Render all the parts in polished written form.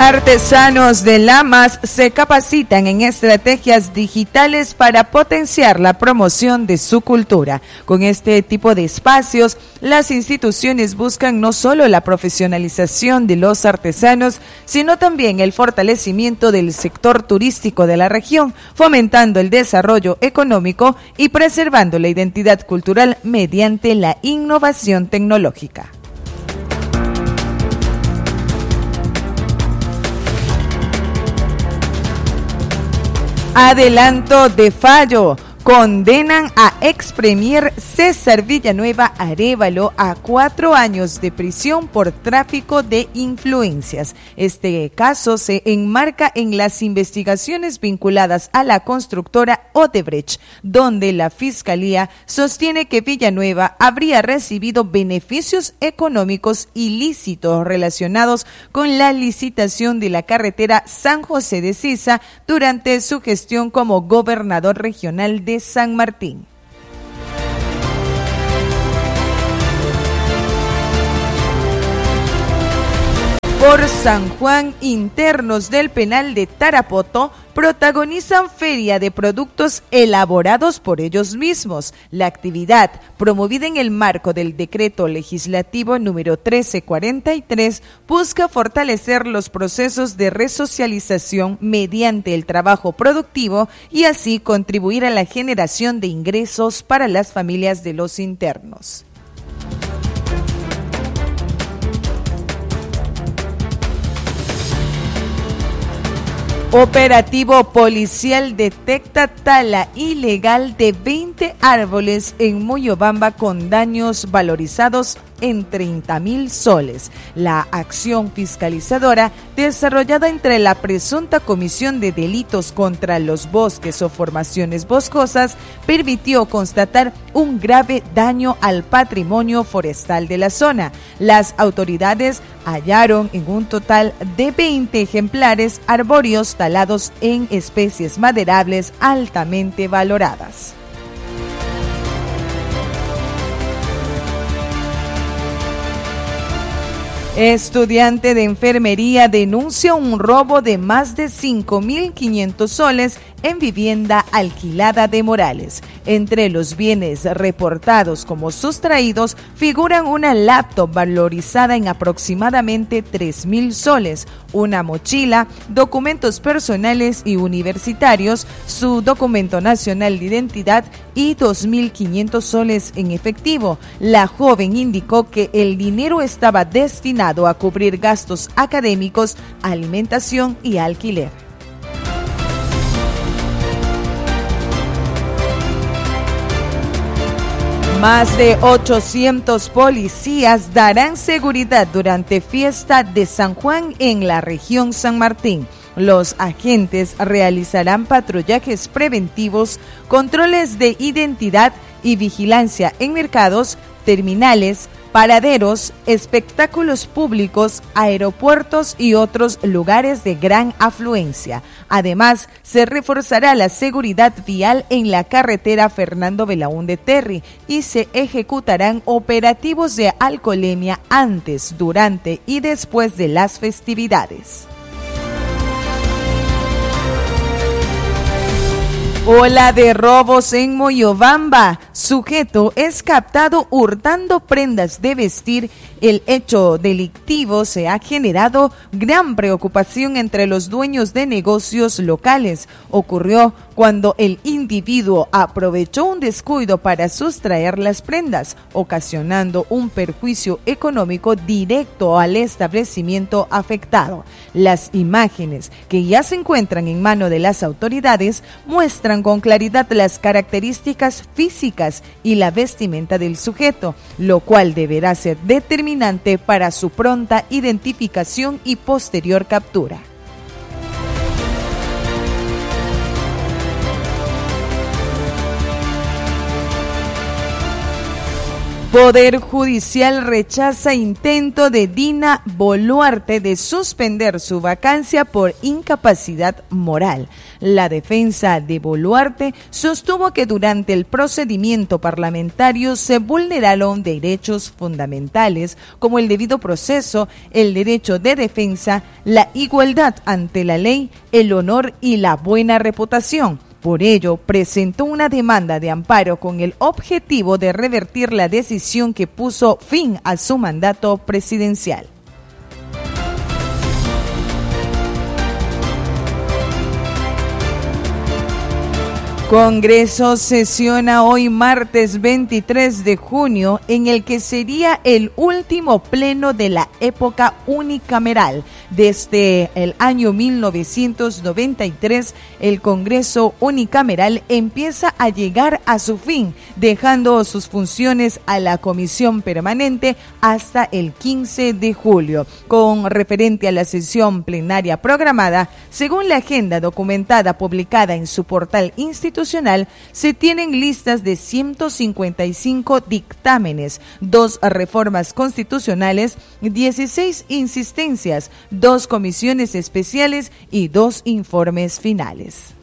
Artesanos de Lamas se capacitan en estrategias digitales para potenciar la promoción de su cultura. Con este tipo de espacios, las instituciones buscan no solo la profesionalización de los artesanos, sino también el fortalecimiento del sector turístico de la región, fomentando el desarrollo económico y preservando la identidad cultural mediante la innovación tecnológica. Adelanto de fallo. Condenan a ex premier César Villanueva Arévalo a 4 años de prisión por tráfico de influencias. Este caso se enmarca en las investigaciones vinculadas a la constructora Odebrecht, donde la Fiscalía sostiene que Villanueva habría recibido beneficios económicos ilícitos relacionados con la licitación de la carretera San José de Sisa durante su gestión como gobernador regional de San Martín. Por San Juan, internos del penal de Tarapoto protagonizan feria de productos elaborados por ellos mismos. La actividad, promovida en el marco del decreto legislativo número 1343, busca fortalecer los procesos de resocialización mediante el trabajo productivo y así contribuir a la generación de ingresos para las familias de los internos. Operativo policial detecta tala ilegal de 20 árboles en Moyobamba con daños valorizados en 30,000 soles. La acción fiscalizadora, desarrollada entre la presunta comisión de delitos contra los bosques o formaciones boscosas, permitió constatar un grave daño al patrimonio forestal de la zona. Las autoridades hallaron en un total de 20 ejemplares arbóreos talados en especies maderables altamente valoradas. Estudiante de enfermería denuncia un robo de más de 5.500 soles en vivienda alquilada de Morales. Entre los bienes reportados como sustraídos figuran una laptop valorizada en aproximadamente 3,000 soles, una mochila, documentos personales y universitarios, su documento nacional de identidad y 2.500 soles en efectivo. La joven indicó que el dinero estaba destinado a cubrir gastos académicos, alimentación y alquiler. Más de 800 policías darán seguridad durante fiesta de San Juan en la región San Martín. Los agentes realizarán patrullajes preventivos, controles de identidad y vigilancia en mercados, terminales, paraderos, espectáculos públicos, aeropuertos y otros lugares de gran afluencia. Además, se reforzará la seguridad vial en la carretera Fernando Belaúnde Terry y se ejecutarán operativos de alcoholemia antes, durante y después de las festividades. Ola de robos en Moyobamba. Sujeto es captado hurtando prendas de vestir. El hecho delictivo se ha generado gran preocupación entre los dueños de negocios locales. Ocurrió cuando el individuo aprovechó un descuido para sustraer las prendas, ocasionando un perjuicio económico directo al establecimiento afectado. Las imágenes, que ya se encuentran en mano de las autoridades, muestran con claridad las características físicas y la vestimenta del sujeto, lo cual deberá ser determinante para su pronta identificación y posterior captura. Poder Judicial rechaza intento de Dina Boluarte de suspender su vacancia por incapacidad moral. La defensa de Boluarte sostuvo que durante el procedimiento parlamentario se vulneraron derechos fundamentales como el debido proceso, el derecho de defensa, la igualdad ante la ley, el honor y la buena reputación. Por ello, presentó una demanda de amparo con el objetivo de revertir la decisión que puso fin a su mandato presidencial. Congreso sesiona hoy martes 23 de junio, en el que sería el último pleno de la época unicameral. Desde el año 1993, el Congreso unicameral empieza a llegar a su fin, dejando sus funciones a la Comisión Permanente hasta el 15 de julio. Con referente a la sesión plenaria programada, según la agenda documentada publicada en su portal institucional, se tienen listas de 155 dictámenes, 2 reformas constitucionales, 16 insistencias, 2 comisiones especiales y 2 informes finales.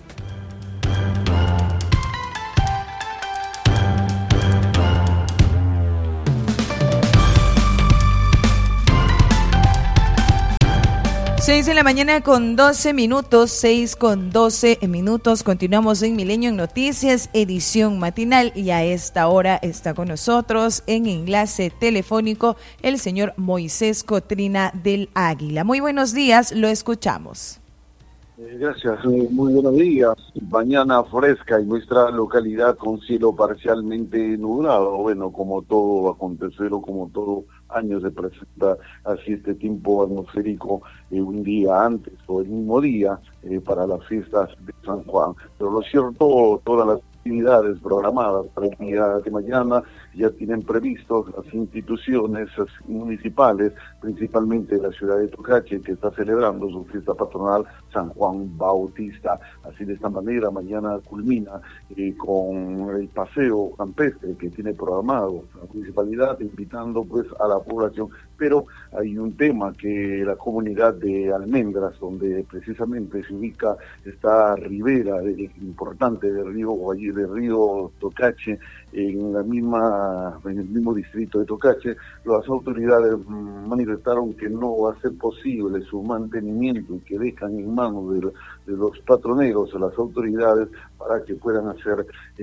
Seis de la mañana con 12 minutos, 6 con 12 minutos. Continuamos en Milenio en Noticias, edición matinal, y a esta hora está con nosotros en enlace telefónico el señor Moisés Cotrina del Águila. Muy buenos días, lo escuchamos. Gracias, muy buenos días. Mañana fresca en nuestra localidad con cielo parcialmente nublado. Bueno, como todo acontecer o como todo año se presenta así este tiempo atmosférico un día antes o el mismo día para las fiestas de San Juan. Pero lo cierto, todas las actividades programadas para el día de mañana ya tienen previstos las instituciones municipales, principalmente la ciudad de Tocache, que está celebrando su fiesta patronal San Juan Bautista. Así, de esta manera, mañana culmina con el paseo campestre que tiene programado la municipalidad, invitando pues a la población. Pero hay un tema, que la comunidad de Almendras, donde precisamente se ubica esta ribera importante del río Tocache, en el mismo distrito de Tocache, las autoridades manifestaron que no va a ser posible su mantenimiento y que dejan en manos de los patroneros a las autoridades para que puedan hacer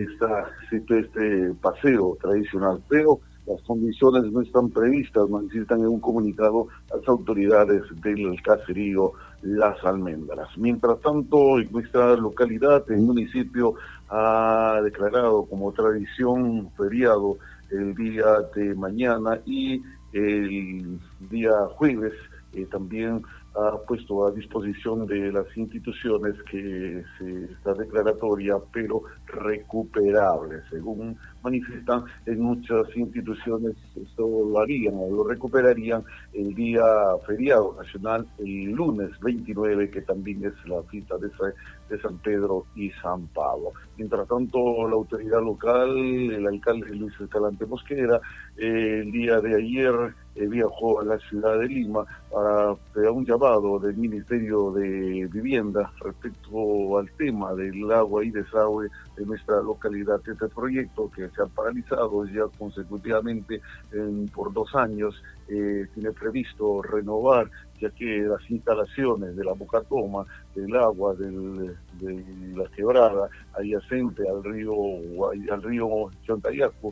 este paseo tradicional. Pero las condiciones no están previstas, necesitan en un comunicado las autoridades del caserío Las Almendras. Mientras tanto, en nuestra localidad, el municipio ha declarado como tradición feriado el día de mañana, y el día jueves también ha puesto a disposición de las instituciones que esta declaratoria, pero recuperable. Según manifiestan, en muchas instituciones esto lo recuperarían el día feriado nacional, el lunes 29, que también es la fiesta de San Pedro y San Pablo. Mientras tanto, la autoridad local, el alcalde Luis Escalante Mosquera, el día de ayer viajó a la ciudad de Lima para pegar un llamado del Ministerio de Vivienda respecto al tema del agua y desagüe de nuestra localidad. Este proyecto, que se ha paralizado ya consecutivamente por 2 años, tiene previsto renovar, ya que las instalaciones de la bocatoma del agua de la quebrada adyacente al río Chantayacu,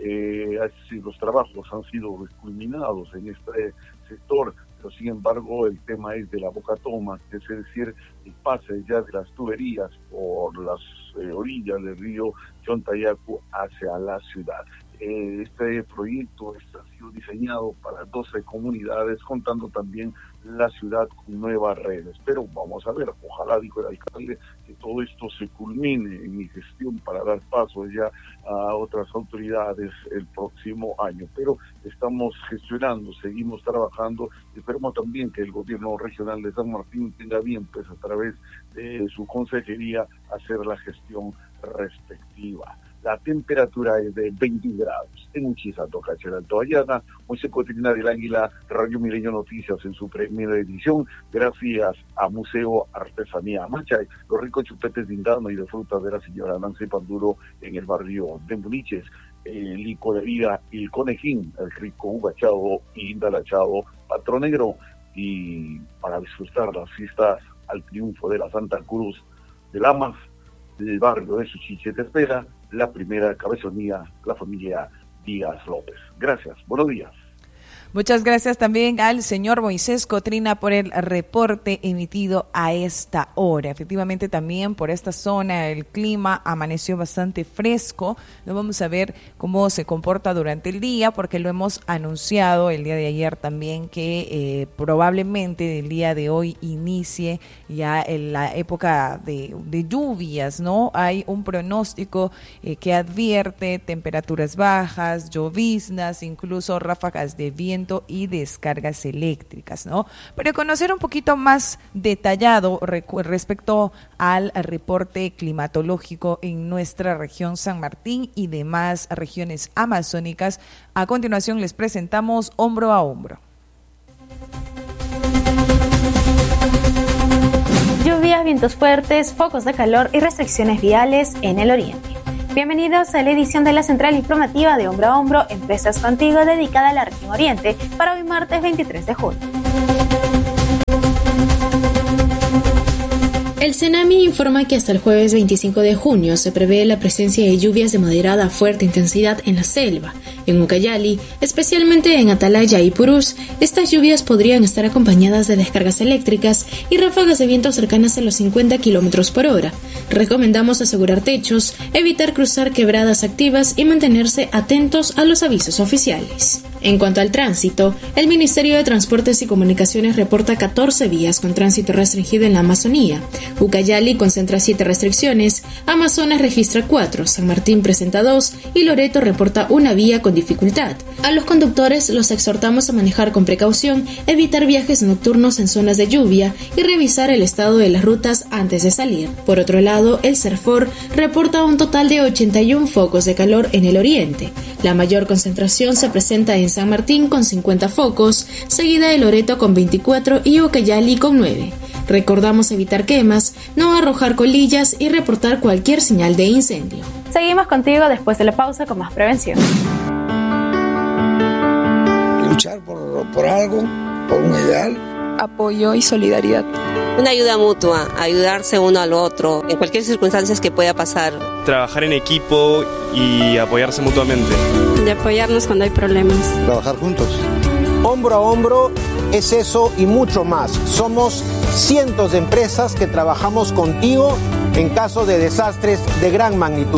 los trabajos han sido culminados en este sector, pero sin embargo el tema es de la bocatoma, es decir, el pase ya de las tuberías por las orillas del río Chantayacu hacia la ciudad. Este proyecto ha sido diseñado para 12 comunidades, contando también la ciudad con nuevas redes. Pero vamos a ver, ojalá, dijo el alcalde, que todo esto se culmine en mi gestión para dar paso ya a otras autoridades el próximo año. Pero estamos gestionando, seguimos trabajando, y esperamos también que el gobierno regional de San Martín tenga bien, pues a través de su consejería, hacer la gestión respectiva. la temperatura es de 20 grados. En Uchisa, Tocachera, Toallana, Moisés Cotrina del Águila, Radio Milenio Noticias en su primera edición, gracias a Museo Artesanía Machay, los ricos chupetes de Indano y de frutas de la señora Nancy Panduro en el barrio de Muniches, el licorería El Conejín, el rico ugachado y indalachado Patrón Negro, y para disfrutar las fiestas al triunfo de la Santa Cruz de Lamas, del barrio de Suchiche te espera la primera cabezonía, la familia Díaz López. Gracias, buenos días. Muchas gracias también al señor Moisés Cotrina por el reporte emitido a esta hora. Efectivamente, también por esta zona el clima amaneció bastante fresco. No vamos a ver cómo se comporta durante el día, porque lo hemos anunciado el día de ayer también, que probablemente el día de hoy inicie ya en la época de lluvias, ¿no? Hay un pronóstico que advierte temperaturas bajas, lloviznas, incluso ráfagas de viento y descargas eléctricas, ¿no? Para conocer un poquito más detallado respecto al reporte climatológico en nuestra región San Martín y demás regiones amazónicas, a continuación les presentamos Hombro a Hombro. Lluvias, vientos fuertes, focos de calor y restricciones viales en el oriente. Bienvenidos a la edición de la Central Informativa de Hombro a Hombro, Empresas Contigo, dedicada a la región oriente, para hoy martes 23 de junio. El CENAMI informa que hasta el jueves 25 de junio se prevé la presencia de lluvias de moderada a fuerte intensidad en la selva. En Ucayali, especialmente en Atalaya y Purús, estas lluvias podrían estar acompañadas de descargas eléctricas y ráfagas de viento cercanas a los 50 km por hora. Recomendamos asegurar techos, evitar cruzar quebradas activas y mantenerse atentos a los avisos oficiales. En cuanto al tránsito, el Ministerio de Transportes y Comunicaciones reporta 14 vías con tránsito restringido en la Amazonía. Ucayali concentra 7 restricciones, Amazonas registra 4, San Martín presenta 2 y Loreto reporta una vía con dificultad. A los conductores los exhortamos a manejar con precaución, evitar viajes nocturnos en zonas de lluvia y revisar el estado de las rutas antes de salir. Por otro lado, el CERFOR reporta un total de 81 focos de calor en el oriente. La mayor concentración se presenta en San Martín con 50 focos, seguida de Loreto con 24 y Ucayali con 9. Recordamos evitar quemas, no arrojar colillas y reportar cualquier señal de incendio. Seguimos contigo después de la pausa con más prevención. Luchar por algo, por un ideal. Apoyo y solidaridad. Una ayuda mutua, ayudarse uno al otro, en cualquier circunstancia que pueda pasar. Trabajar en equipo y apoyarse mutuamente. De apoyarnos cuando hay problemas. Trabajar juntos. Hombro a hombro es eso y mucho más. Somos cientos de empresas que trabajamos contigo en caso de desastres de gran magnitud.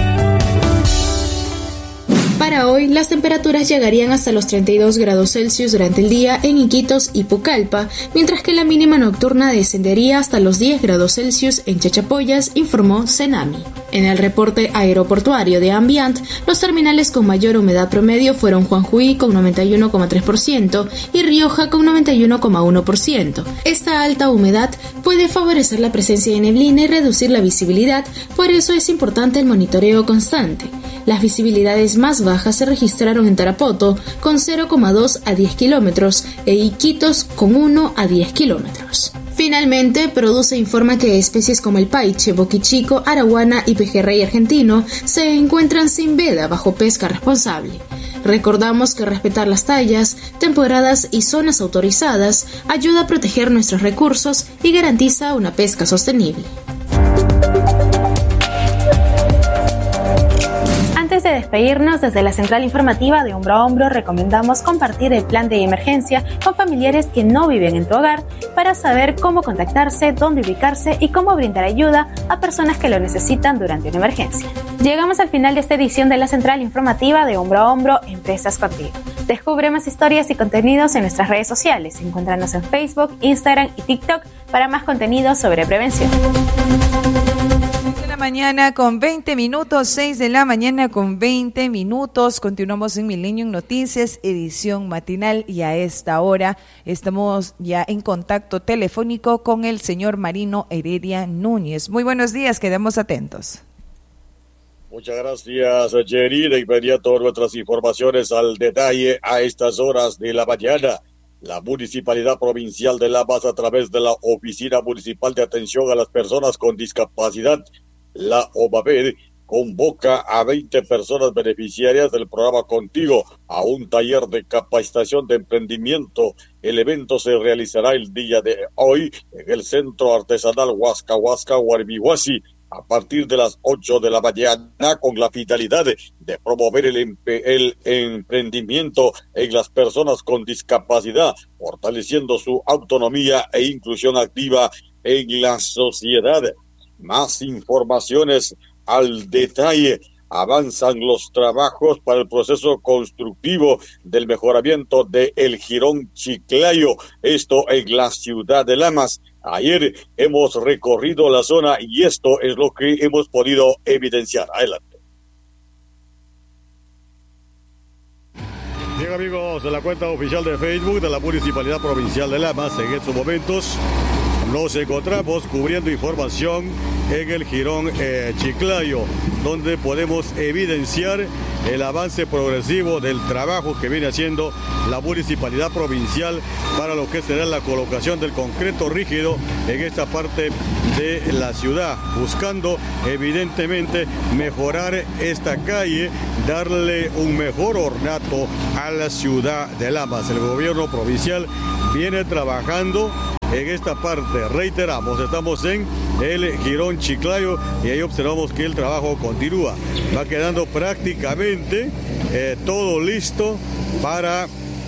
Para hoy, las temperaturas llegarían hasta los 32 grados Celsius durante el día en Iquitos y Pucallpa, mientras que la mínima nocturna descendería hasta los 10 grados Celsius en Chachapoyas, informó CENAMI. En el reporte aeroportuario de Ambient, los terminales con mayor humedad promedio fueron Juanjuy con 91,3% y Rioja con 91,1%. Esta alta humedad puede favorecer la presencia de neblina y reducir la visibilidad, por eso es importante el monitoreo constante. Las visibilidades más bajas se registraron en Tarapoto con 0,2 a 10 kilómetros e Iquitos con 1 a 10 kilómetros. Finalmente, Produce informa que especies como el paiche, boquichico, arahuana y pejerrey argentino se encuentran sin veda bajo pesca responsable. Recordamos que respetar las tallas, temporadas y zonas autorizadas ayuda a proteger nuestros recursos y garantiza una pesca sostenible. Antes de despedirnos, desde la Central Informativa de Hombro a Hombro recomendamos compartir el plan de emergencia con familiares que no viven en tu hogar para saber cómo contactarse, dónde ubicarse y cómo brindar ayuda a personas que lo necesitan durante una emergencia. Llegamos al final de esta edición de la Central Informativa de Hombro a Hombro, Empresas Contigo. Descubre más historias y contenidos en nuestras redes sociales. Encuéntranos en Facebook, Instagram y TikTok para más contenido sobre prevención. Mañana con 20 minutos, 6 de la mañana con 20 minutos. Continuamos en Millennium Noticias, edición matinal, y a esta hora estamos ya en contacto telefónico con el señor Marino Heredia Núñez. Muy buenos días, quedamos atentos. Muchas gracias, Jerry. De inmediato nuestras informaciones al detalle a estas horas de la mañana. La Municipalidad Provincial de Lamas, a través de la Oficina Municipal de Atención a las Personas con Discapacidad, la OMAPED, convoca a 20 personas beneficiarias del programa Contigo a un taller de capacitación de emprendimiento. El evento se realizará el día de hoy en el Centro Artesanal Huasca Huasca Huarbihuasi, a partir de las 8 de la mañana, con la finalidad de promover el emprendimiento en las personas con discapacidad, fortaleciendo su autonomía e inclusión activa en la sociedad. Más informaciones al detalle. Avanzan los trabajos para el proceso constructivo del mejoramiento de El Jirón Chiclayo, esto en la ciudad de Lamas. Ayer hemos recorrido la zona y esto es lo que hemos podido evidenciar. Adelante. Bien, amigos, de la cuenta oficial de Facebook de la Municipalidad Provincial de Lamas, en estos momentos nos encontramos cubriendo información en el Jirón Chiclayo, donde podemos evidenciar el avance progresivo del trabajo que viene haciendo la Municipalidad Provincial para lo que será la colocación del concreto rígido en esta parte de la ciudad, buscando evidentemente mejorar esta calle, darle un mejor ornato a la ciudad de Lamas. El gobierno provincial viene trabajando en esta parte. Reiteramos, estamos en el Jirón Chiclayo y ahí observamos que el trabajo continúa. Va quedando prácticamente todo listo para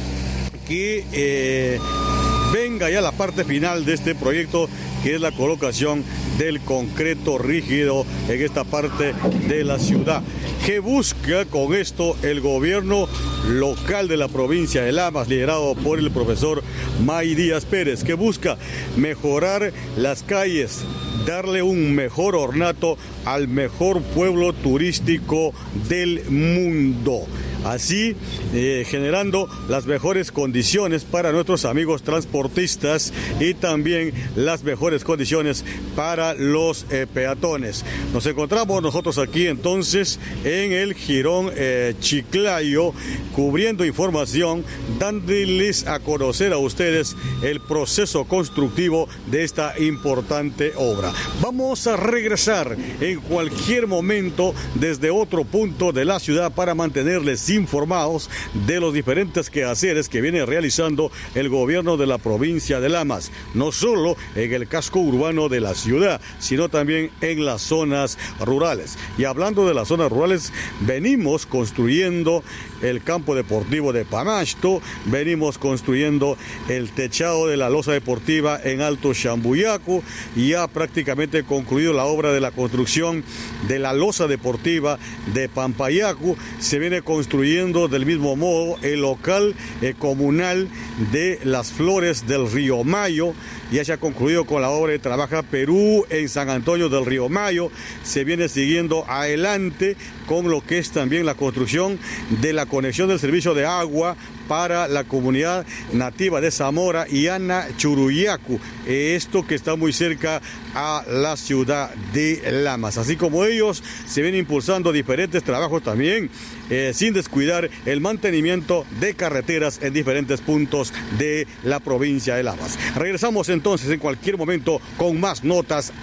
que venga ya la parte final de este proyecto, que es la colocación del concreto rígido en esta parte de la ciudad. ¿Qué busca con esto el gobierno local de la provincia de Lamas, liderado por el profesor May Díaz Pérez? Que busca mejorar las calles, darle un mejor ornato al mejor pueblo turístico del mundo. Así, generando las mejores condiciones para nuestros amigos transportistas y también las mejores condiciones para los peatones. Nos encontramos nosotros aquí entonces en el Jirón Chiclayo, cubriendo información, dándoles a conocer a ustedes el proceso constructivo de esta importante obra. Vamos a regresar en cualquier momento desde otro punto de la ciudad para mantenerles informados de los diferentes quehaceres que viene realizando el gobierno de la provincia de Lamas, no solo en el casco urbano de la ciudad, sino también en las zonas rurales. Y hablando de las zonas rurales, venimos construyendo el campo deportivo de Pamasto, venimos construyendo el techado de la losa deportiva en Alto Chambuyacu, y ya prácticamente concluido la obra de la construcción de la losa deportiva de Pampayacu. Se viene construyendo del mismo modo el local comunal de las Flores del Río Mayo. Ya se ha concluido con la obra de Trabaja Perú en San Antonio del Río Mayo. Se viene siguiendo adelante con lo que es también la construcción de la conexión del servicio de agua para la comunidad nativa de Zamora y Ana Churuyacu, esto que está muy cerca a la ciudad de Lamas. Así como ellos, se vienen impulsando diferentes trabajos también, sin descuidar el mantenimiento de carreteras en diferentes puntos de la provincia de Lamas. Regresamos entonces en cualquier momento con más notas.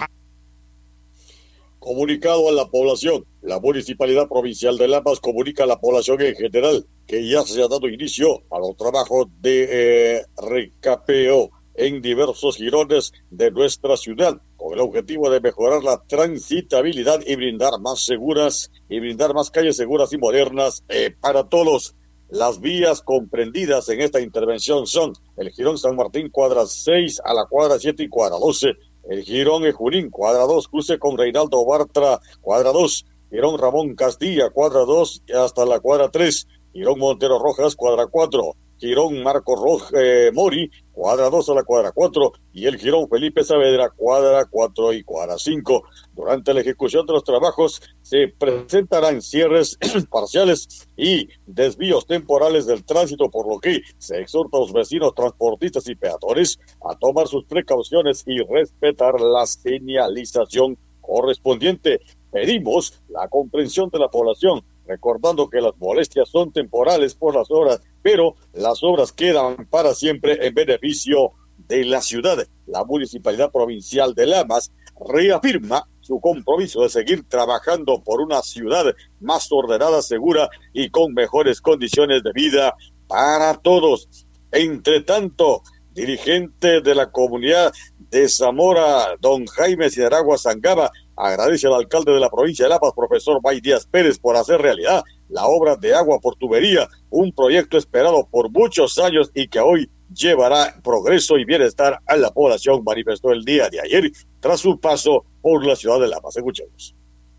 Comunicado a la población. La Municipalidad Provincial de Lamas comunica a la población en general que ya se ha dado inicio a los trabajos de recapeo en diversos girones de nuestra ciudad, con el objetivo de mejorar la transitabilidad y brindar más calles seguras y modernas para todos. Las vías comprendidas en esta intervención son el Jirón San Martín, cuadra 6 a la cuadra 7 y cuadra 12, el Jirón Junín, cuadra 2, cruce con Reinaldo Bartra, cuadra 2, Jirón Ramón Castilla, cuadra 2 hasta la cuadra 3, Jirón Montero Rojas, cuadra 4, Jirón Marco Mori, cuadra 2 a la cuadra 4, y el Jirón Felipe Saavedra, cuadra 4 y cuadra 5. Durante la ejecución de los trabajos se presentarán cierres parciales y desvíos temporales del tránsito, por lo que se exhorta a los vecinos, transportistas y peatones a tomar sus precauciones y respetar la señalización correspondiente. pedimos la comprensión de la población, recordando que las molestias son temporales por las obras, pero las obras quedan para siempre en beneficio de la ciudad. La Municipalidad Provincial de Lamas reafirma su compromiso de seguir trabajando por una ciudad más ordenada, segura y con mejores condiciones de vida para todos. Entre tanto, dirigente de la comunidad de Zamora, don Jaime Cideragua Sangaba, agradece al alcalde de la provincia de La Paz, profesor Bay Díaz Pérez, por hacer realidad la obra de agua por tubería, un proyecto esperado por muchos años y que hoy llevará progreso y bienestar a la población, manifestó el día de ayer tras su paso por la ciudad de La Paz. Escuchemos.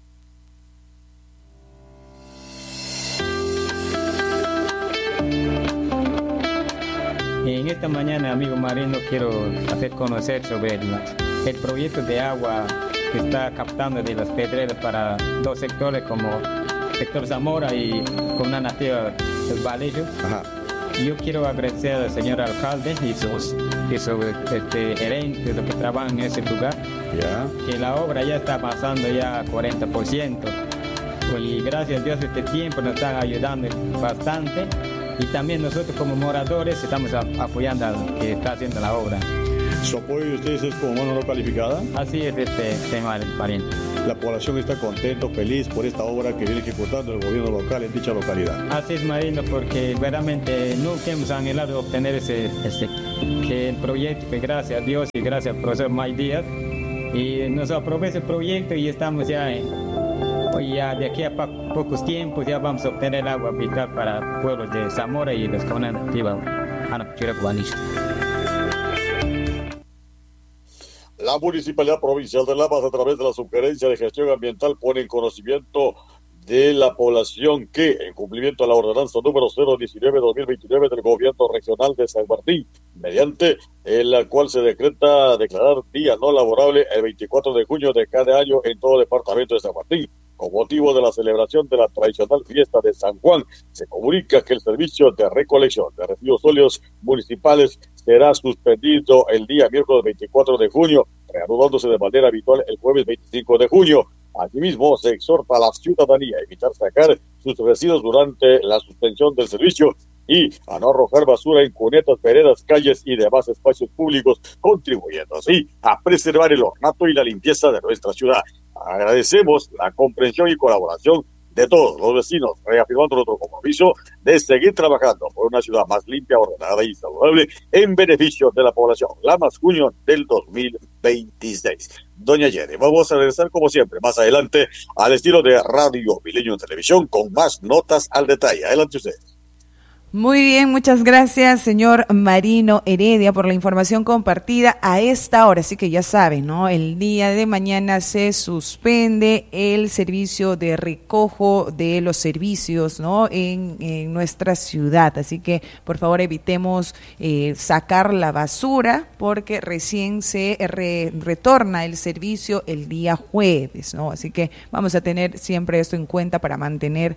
En esta mañana, amigo Marino, quiero hacer conocer sobre el proyecto de agua que está captando de las pedreras para dos sectores como sector Zamora y Comunidad Nativa del Vallejo. Yo quiero agradecer al señor alcalde y sus gerentes que trabajan en ese lugar, que la obra ya está pasando ya 40%. Y gracias a Dios este tiempo nos están ayudando bastante. Y también nosotros como moradores estamos apoyando al que está haciendo la obra. ¿Su apoyo de ustedes es como mano no calificada? Así es este tema, pariente. La población está contento, feliz por esta obra que viene ejecutando el gobierno local en dicha localidad. Así es, Marino, porque verdaderamente nunca hemos anhelado obtener que el proyecto, que gracias a Dios y gracias al profesor May Díaz, y nos aprobó ese proyecto y estamos ya de aquí a pocos tiempos ya vamos a obtener agua vital para pueblos de Zamora y las comunidades nativas. La Municipalidad Provincial de La Paz, a través de la Subgerencia de Gestión Ambiental, pone en conocimiento de la población que, en cumplimiento a la ordenanza número 019-2029 del Gobierno Regional de San Martín, mediante la cual se decreta declarar día no laborable el 24 de junio de cada año en todo el departamento de San Martín. Con motivo de la celebración de la tradicional fiesta de San Juan, se comunica que el servicio de recolección de residuos sólidos municipales será suspendido el día miércoles 24 de junio, reanudándose de manera habitual el jueves 25 de junio. Asimismo, se exhorta a la ciudadanía a evitar sacar sus residuos durante la suspensión del servicio y a no arrojar basura en cunetas, veredas, calles y demás espacios públicos, contribuyendo así a preservar el ornato y la limpieza de nuestra ciudad. Agradecemos la comprensión y colaboración de todos los vecinos, reafirmando nuestro compromiso de seguir trabajando por una ciudad más limpia, ordenada y saludable en beneficio de la población. Lamas, junio del 2026. Doña Yere, vamos a regresar como siempre más adelante al estilo de Radio Milenio Televisión con más notas al detalle. Adelante ustedes. Muy bien, muchas gracias, señor Marino Heredia, por la información compartida a esta hora. Así que ya saben, ¿no? El día de mañana se suspende el servicio de recojo de los servicios, ¿no? En nuestra ciudad. Así que, por favor, evitemos sacar la basura porque recién se retorna el servicio el día jueves, ¿no? Así que vamos a tener siempre esto en cuenta para mantener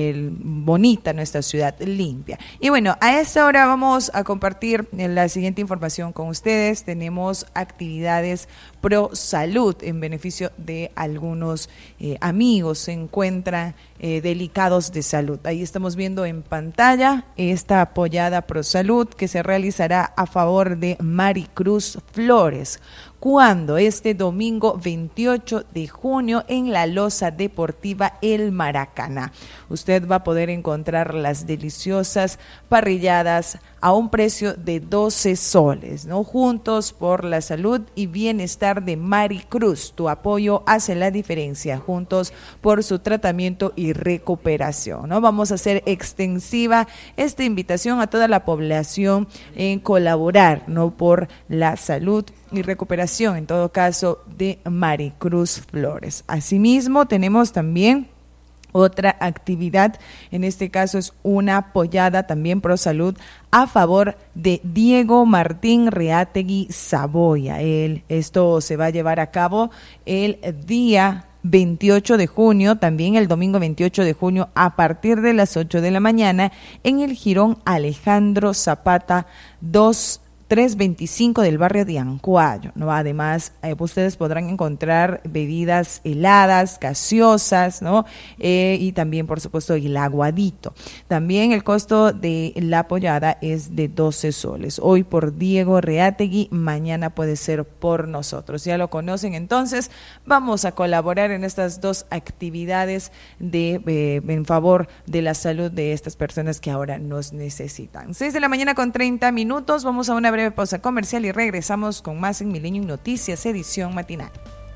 bonita nuestra ciudad limpia. Y bueno, a esta hora vamos a compartir la siguiente información con ustedes. Tenemos actividades pro salud en beneficio de algunos amigos. Se encuentran delicados de salud. Ahí estamos viendo en pantalla esta apoyada pro salud que se realizará a favor de Maricruz Flores. ¿Cuándo? Este domingo 28 de junio en la Loza Deportiva El Maracaná. Usted va a poder encontrar las deliciosas parrilladas a un precio de 12 soles, ¿no? Juntos por la salud y bienestar de Maricruz. Tu apoyo hace la diferencia. Juntos por su tratamiento y recuperación, ¿no? Vamos a hacer extensiva esta invitación a toda la población en colaborar, ¿no? Por la salud y recuperación, en todo caso, de Maricruz Flores. Asimismo, tenemos también otra actividad, en este caso es una apoyada también pro salud a favor de Diego Martín Reategui Saboya. Esto se va a llevar a cabo el día 28 de junio, también el domingo 28 de junio a partir de las 8 de la mañana en el Jirón Alejandro Zapata 235 325 del barrio de Ancuayo, ¿no? Además, ustedes podrán encontrar bebidas heladas, gaseosas, ¿no? Y también, por supuesto, el aguadito. También el costo de la pollada es de 12 soles. Hoy por Diego Reategui, mañana puede ser por nosotros. Ya lo conocen, entonces vamos a colaborar en estas dos actividades en favor de la salud de estas personas que ahora nos necesitan. 6 de la mañana con 30 minutos. Vamos a una breve pausa comercial y regresamos con más en Milenio Noticias, edición matinal.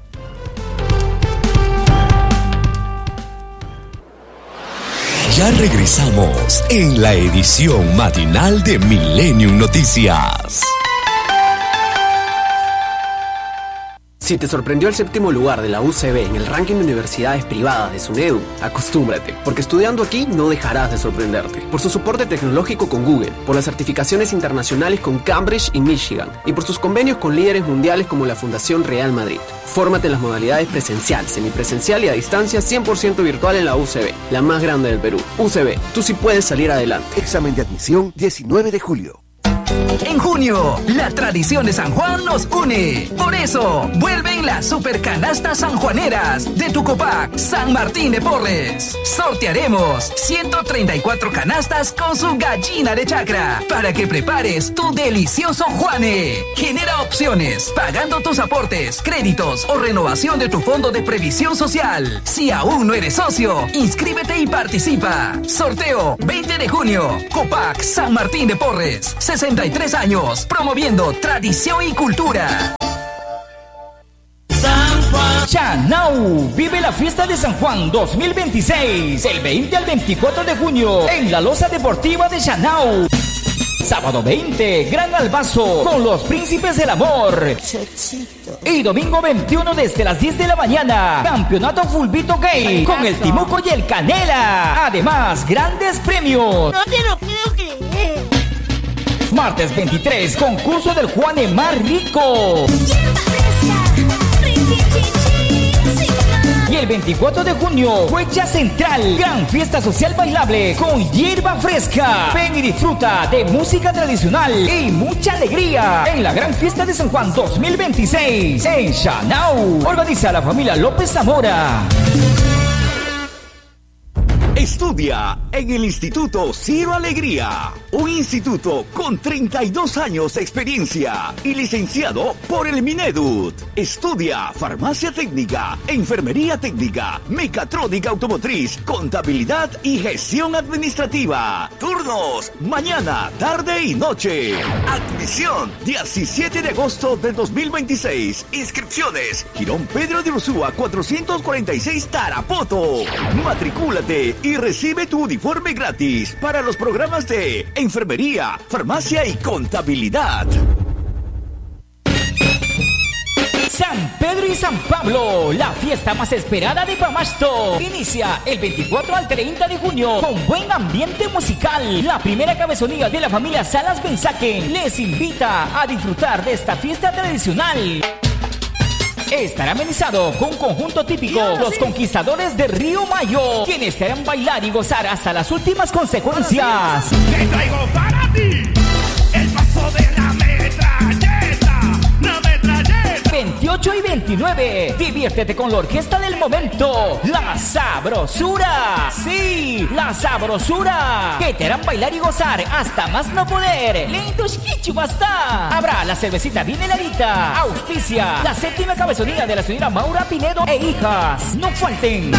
Ya regresamos en la edición matinal de Millennium Noticias. Si te sorprendió el 7º lugar de la UCB en el ranking de universidades privadas de SUNEDU, acostúmbrate, porque estudiando aquí no dejarás de sorprenderte. Por su soporte tecnológico con Google, por las certificaciones internacionales con Cambridge y Michigan, y por sus convenios con líderes mundiales como la Fundación Real Madrid. Fórmate en las modalidades presencial, semipresencial y a distancia 100% virtual en la UCB, la más grande del Perú. UCB, tú sí puedes salir adelante. Examen de admisión 19 de julio. En junio, la tradición de San Juan nos une. Por eso, vuelven las supercanastas sanjuaneras de tu Copac San Martín de Porres. Sortearemos 134 canastas con su gallina de chacra para que prepares tu delicioso Juane. Genera opciones pagando tus aportes, créditos o renovación de tu fondo de previsión social. Si aún no eres socio, inscríbete y participa. Sorteo 20 de junio. Copac San Martín de Porres. 63 años, promoviendo tradición y cultura. Chanau vive la fiesta de San Juan 2026, el 20 al 24 de junio en la Loza Deportiva de Chanau. Sábado 20, Gran Albazo con los Príncipes del Amor. Y domingo 21 desde las 10 de la mañana, Campeonato Fulbito Gay con el Timuco y el Canela. Además, grandes premios. No te lo puedo creer. Martes 23, concurso del Juane más rico. Y el 24 de junio, Huecha Central, gran fiesta social bailable con hierba fresca. Ven y disfruta de música tradicional y mucha alegría en la gran fiesta de San Juan 2026 en Chanau. Organiza la familia López Zamora. Estudia en el Instituto Ciro Alegría, un instituto con 32 años de experiencia y licenciado por el Minedut. Estudia farmacia técnica, enfermería técnica, mecatrónica automotriz, contabilidad y gestión administrativa. Turnos, mañana, tarde y noche. Admisión, 17 de agosto del 2026. Inscripciones, Girón Pedro de Ursúa 446 Tarapoto. Matricúlate y recibe tu uniforme gratis para los programas de enfermería, farmacia y contabilidad. San Pedro y San Pablo, la fiesta más esperada de Pamasto. Inicia el 24 al 30 de junio con buen ambiente musical. La primera cabezonía de la familia Salas Benzaque les invita a disfrutar de esta fiesta tradicional. Estará amenizado con un conjunto típico, los Conquistadores de Río Mayo, quienes te harán bailar y gozar hasta las últimas consecuencias. Te traigo para ti el paso de la metralleta, la metralleta. 28 y 29, diviértete con la orquesta del momento, La Sabrosura. Sí, La Sabrosura, que te harán bailar y gozar hasta más no poder. Lentos Kichu basta. Habrá la cervecita bien heladita. Auspicia la séptima cabezonía de la señora Maura Pinedo e hijas. No falten.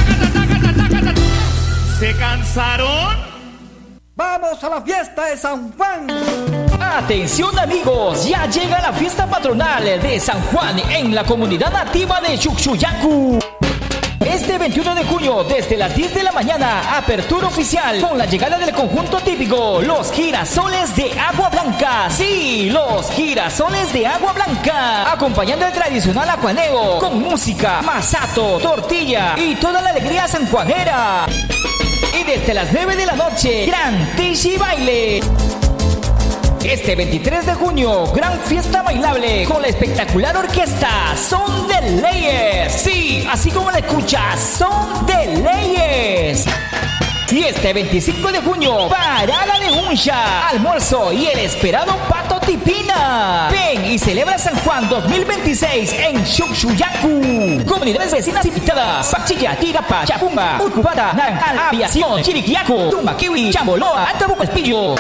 ¿Se cansaron? ¡Vamos a la fiesta de San Juan! Atención amigos, ya llega la fiesta patronal de San Juan en la comunidad nativa de Chuchuyacu. Este 21 de junio, desde las 10 de la mañana, apertura oficial con la llegada del conjunto típico, los Girasoles de Agua Blanca. Sí, los Girasoles de Agua Blanca, acompañando el tradicional acuaneo con música, masato, tortilla y toda la alegría sanjuanera. Y desde las 9 de la noche, gran tishi baile. Este 23 de junio, gran fiesta bailable con la espectacular orquesta Son de Leyes. Sí, así como la escuchas, Son de Leyes. Y este 25 de junio, parada de Uncha, almuerzo y el esperado pato Antipina. Ven y celebra San Juan 2026 en Chuchuyacu. Comunidades vecinas invitadas: Pachilla, Tigapa, Chapumba, Ucubata, Naranjal, Aviación, Chiriquiaco, Tumaquiwi, Chamboloa, Antabucalpillo.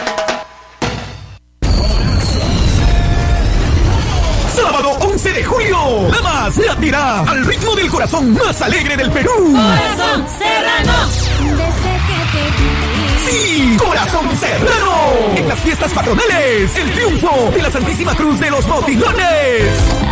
Sábado 11 de julio, la más latirá al ritmo del corazón más alegre del Perú. Corazón Serrano. Desde que te vi. Sí, Corazón Serrano. En las fiestas patronales, el triunfo de la Santísima Cruz de los Motilones.